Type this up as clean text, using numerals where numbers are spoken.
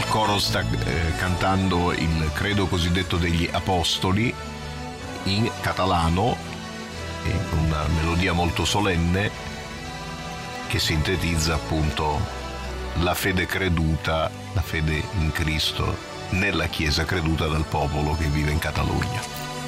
coro sta cantando il credo cosiddetto degli apostoli in catalano, una melodia molto solenne che sintetizza appunto la fede creduta, la fede in Cristo nella Chiesa creduta dal popolo che vive in Catalogna.